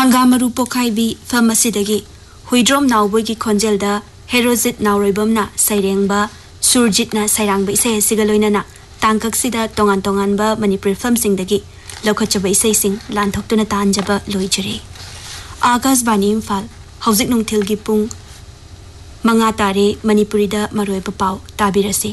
हंगामरु पोखाइबी फार्मेसीदगी हुइड्रोम नाउबोगी खोंजेलदा हेरोजित नाउरोइबमना सैरेंगबा सुरजितना सैरांगबा इसे सिगा लोइनाना तांकक्सिदा तोंगान तोंगानबा मणिपुरी फिल्मसिंगदगी लौखचबा इसेसिंग लानथोक्तुना तांजबा लोइजरे आकाशवाणी इम्फाल हौजिक नुंगथिलगी पुंग मंगा तारे मणिपुरीदा मरोइबा पाउ ताबिरसी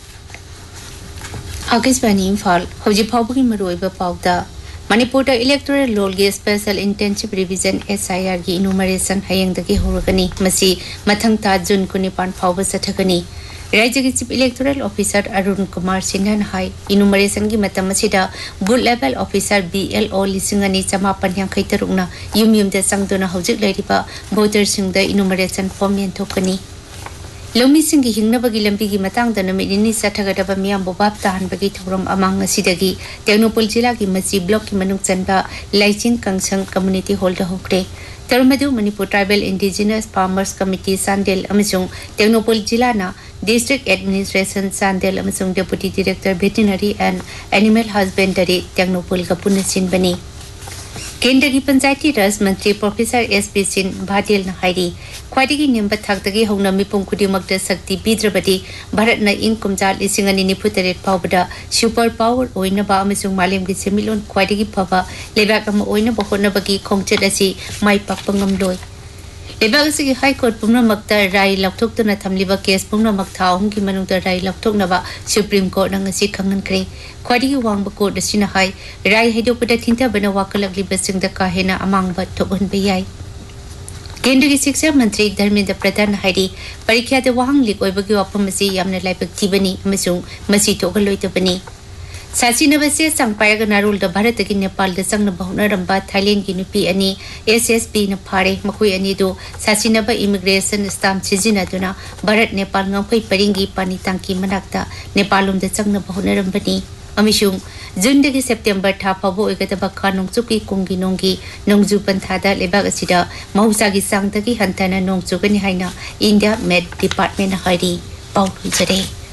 आकाशवाणी इम्फाल हौजिक फाउबगी मरोइबा पाउदा मणिपुर इलेक्टोरल रोल की स्पेशल इंटेंसिव रिविजन SIR की इनुमरेशन हयंगदगी होरगनी मसी मथंग ता जून 19 फाउब सथगनी राज्य की chief electoral officer Arun Kumar Sinha high enumeration की मतम असिदा booth level officer BLO लिसिंगनी चमापन यांखै तरुकना युमयुमदे संगदुना हौजिक लैरिबा voter सिंगदा enumeration form यंथोकनी लौमी सिंगी हिंगनबगी लंबी की मतंग नमिनी सठगदब मियाम बोबाब ताहनबगी थौरम अमांग असिदगी टेक्नोपोल जिला की मची ब्लॉक की मनुंग चनबा लाइचिन कंगसंग कम्युनिटी हॉल दा होक्रे तरमदु Manipur tribal indigenous farmers committee सांदेल अमसुंग टेक्नोपोल जिला ना district administration सांदेल अमसुंग deputy director veterinary and animal husbandry टेक्नोपोल का पुनसिन बनी केंद्र की पंचायती राज मंत्री प्रोफेसर SP सिंह भाटियल नाहारी ख्वाइदगी निम्ब थाकदगी हौना मिपुम खुदिमकता शक्ति पीद्रबदी भारतना इन कुमजा 1993 फाउबदा सुपर पावर ओइनबा अमसुंग मालेमगी सेमिलोन ख्वाइदगी फबा लेबाक अमा ओइनबा होनबगी खोंगचत असि माइ पाकपा ngamloi लेबाक असि हाई कोर्ट पुमनमकता राय लौथोक्तुना थमलिबा केस पुमनमक था अहुम की मनुंगदा राय लौथोकनबा सुप्रीम कोर्ट नंगसि खंगनख्रे ख्वाइदगी वांगबा कोर्ट असिना हाई राय हैदोपदा थिंथाबना वाकलगलिबा सिंगदा काहेना अमांगबा थोबहनबा याई केंद्र की शिक्षा मंत्री धर्मेंद्र प्रधान हाइरी परीक्षा दे वाहंग लीक ओइबगी वाफम असि यामना लाइबक थिबनी अमसुंग मसि थोगलोइतबनी साचिनबसे संपायग नारुल द भारत की नेपाल द संग बहुनरंबा थाईलैंड की नुपी अनि SSB न फारे मखुई अनि दो साचिनब immigration stamp सिजिनदुना Bharat Nepal ngapkhoi paringi pani tangki manakta नेपालुम the संग बहुनरंबनी अमिशुंग जून दगी सेप्टेम्बर था फाबो ओइगदबा खा नोंगचुकी कुंगी नोंगी नोंगजु पंथादा लेबाग असिदा मौसागी सांगदगी हंतना नोंगचुगनि हाइना इंडिया मेड डिपार्टमेंट हाइरी पाउल जरे